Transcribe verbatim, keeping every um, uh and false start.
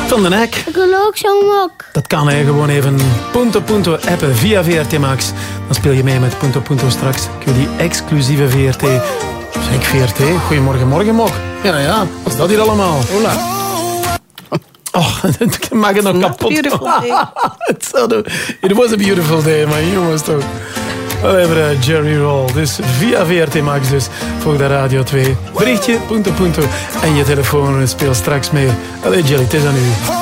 Van den Hek. Ik wil ook zo'n mok. Dat kan hè, gewoon even Punto Punto appen via V R T Max. Dan speel je mee met Punto Punto straks. Ik wil die exclusieve V R T. Zeg ik V R T? Goedemorgen, morgen mok. Ja, ja, wat is dat hier allemaal? Hola. Oh, ik maak het nog kapot. Beautiful day. It was a beautiful day, maar jongens toch. Whatever, uh, Jerry Roll. Dus via V R T Max dus. Volg de Radio twee. Berichtje, Punto Punto. En je telefoon speelt straks mee. Allee Jelly, het is aan u.